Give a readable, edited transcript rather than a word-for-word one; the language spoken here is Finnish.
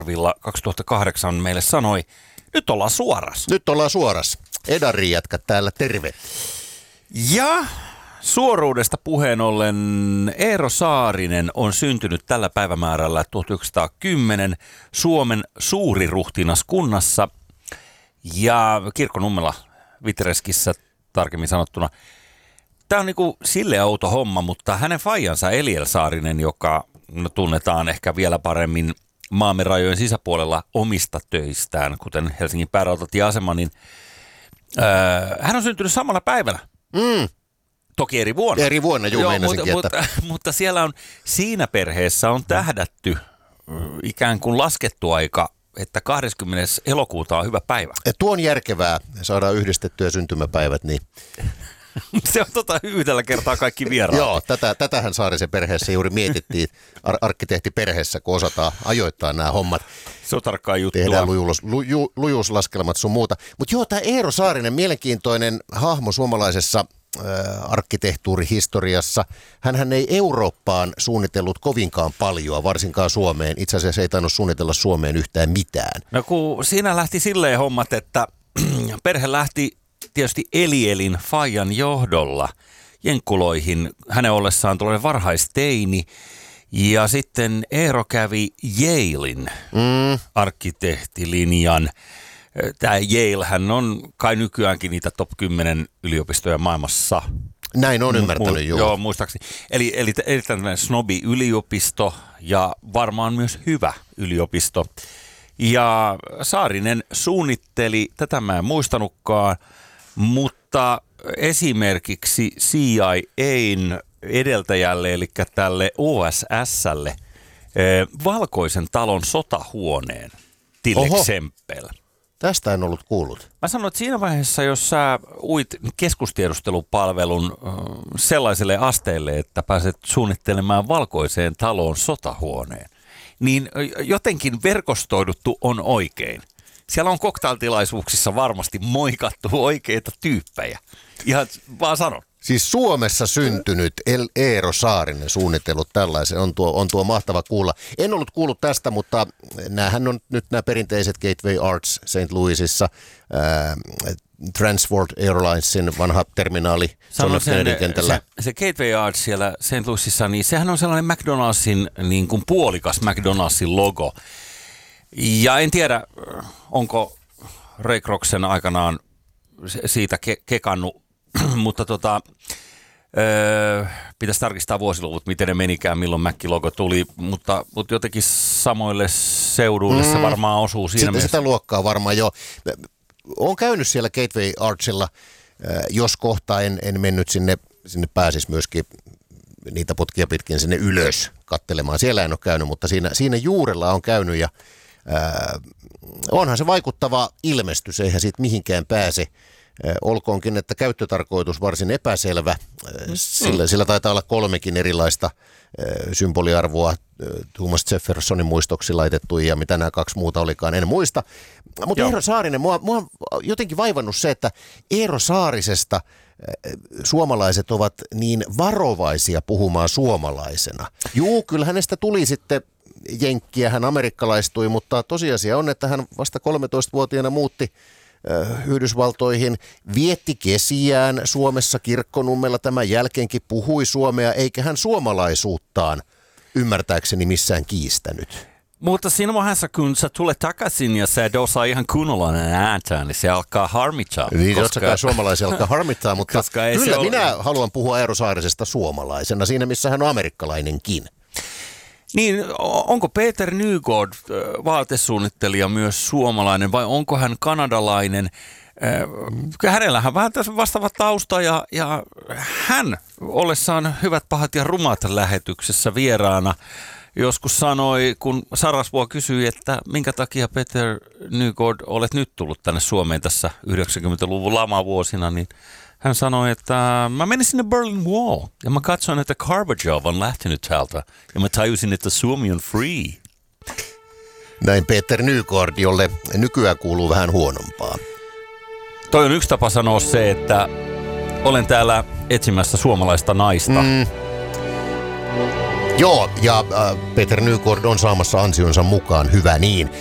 Villa 2008 meille sanoi, nyt ollaan suoras. Nyt ollaan suoras. Edarin jätkät täällä, terve. Ja suoruudesta puheen ollen Eero Saarinen on syntynyt tällä päivämäärällä 1910 Suomen suuriruhtinaskunnassa ja Kirkkonummella Vitreskissä tarkemmin sanottuna. Tämä on niinku sille outo homma, mutta hänen faijansa Eliel Saarinen, joka tunnetaan ehkä vielä paremmin maamme rajojen sisäpuolella omista töistään, kuten Helsingin päärautatieasema, niin hän on syntynyt samana päivänä. Toki eri vuonna. Eri vuonna, mutta siellä on, siinä perheessä on tähdätty ikään kuin laskettu aika, että 20. elokuuta on hyvä päivä. Tuo on järkevää, saadaan yhdistettyä syntymäpäivät, niin... Se on yhdellä kertaa kaikki vieraat. Joo, tätähän Saarisen perheessä juuri mietittiin arkkitehtiperheessä, kun osataan ajoittaa nämä hommat. Se on tarkkaa juttua. Tehdään lujuuslaskelmat sun muuta. Mutta joo, tämä Eero Saarinen, mielenkiintoinen hahmo suomalaisessa arkkitehtuurihistoriassa. Hänhän ei Eurooppaan suunnitellut kovinkaan paljon, varsinkaan Suomeen. Itse asiassa ei tainnut suunnitella Suomeen yhtään mitään. No kun siinä lähti silleen hommat, että perhe lähti tietysti Elielin faijan johdolla jenkkuloihin hänen ollessaan tuollainen varhaisteini. Ja sitten Eero kävi Yalein arkkitehtilinjan. Tämä Yalehän on kai nykyäänkin niitä top 10 yliopistoja maailmassa. Näin on ymmärtänyt, joo, muistaakseni. Eli tämmöinen snobi-yliopisto ja varmaan myös hyvä yliopisto. Ja Saarinen suunnitteli, tätä mä en muistanutkaan, mutta esimerkiksi CIA:n edeltäjälle, eli tälle OSS:lle, Valkoisen talon sotahuoneen Tillexempel. Tästä en ollut kuullut. Mä sanoin, että siinä vaiheessa, jos sä uit keskustiedustelupalvelun sellaiselle asteelle, että pääset suunnittelemaan Valkoiseen taloon sotahuoneen, niin jotenkin verkostoiduttu on oikein. Siellä on cocktailtilaisuuksissa varmasti moikattu oikeita tyyppejä. Ihan vaan sanon. Siis Suomessa syntynyt Eero Saarinen suunnitellut tällaisen, on tuo mahtava kuulla. En ollut kuullut tästä, mutta näähän on nyt nämä perinteiset Gateway Arts St. Louisissa, Transworld Airlinesin vanha terminaali John F. Kennedyn kentällä. Se Gateway Arts siellä St. Louisissa, niin sehän on sellainen McDonald'sin, niin kuin puolikas McDonald'sin logo. Ja en tiedä, onko Ray Krocsen aikanaan siitä kekannut, mutta pitäisi tarkistaa vuosiluvut, miten ne menikään, milloin Mac-logo tuli, mutta jotenkin samoille seuduille se varmaan osuu siinä mielessä. Sitä luokkaa varmaan jo. Olen käynyt siellä Gateway Artsilla, jos kohta en mennyt sinne pääsisi myöskin niitä potkia pitkin sinne ylös katselemaan. Siellä en ole käynyt, mutta siinä juurella on käynyt ja onhan se vaikuttava ilmestys, eihän siitä mihinkään pääse. Olkoonkin, että käyttötarkoitus varsin epäselvä. Sillä taitaa olla 3 erilaista symboliarvoa Thomas Jeffersonin muistoksi laitettu ja mitä nämä 2 muuta olikaan, en muista. Mutta Eero Saarinen, mua on jotenkin vaivannut se, että Eero Saarisesta suomalaiset ovat niin varovaisia puhumaan suomalaisena. Juu, kyllä hänestä tuli sitten jenkkiä, hän amerikkalaistui, mutta tosiasia on, että hän vasta 13-vuotiaana muutti Yhdysvaltoihin, vietti kesiään Suomessa Kirkkonummella, tämän jälkeenkin puhui suomea, eikä hän suomalaisuuttaan ymmärtääkseni missään kiistänyt. Mutta siinä vaiheessa, kun sä tulet takaisin ja sä et osaa ihan kunnolla ääntä, niin se alkaa harmittaa. Niin, koska suomalaisia alkaa harmittaa, mutta kyllä minä haluan puhua Eero Saarisesta suomalaisena, siinä missä hän on amerikkalainenkin. Niin, onko Peter Nygård vaatesuunnittelija myös suomalainen vai onko hän kanadalainen? Hänellähän vähän tässä vastaava tausta ja hän ollessaan Hyvät, pahat ja rumat lähetyksessä vieraana joskus sanoi, kun Sarasvuo kysyi, että minkä takia Peter Nygård olet nyt tullut tänne Suomeen tässä 90-luvun lamavuosina, niin hän sanoi, että mä menin sinne Berlin Wall ja mä katsoin, että Gorbachev on lähtenyt täältä ja mä tajusin, että Suomi on free. Näin Peter Nygård, jolle nykyään kuuluu vähän huonompaa. Toi on yksi tapa sanoa se, että olen täällä etsimässä suomalaista naista. Joo, ja Peter Nykort on saamassa ansionsa mukaan, hyvä niin.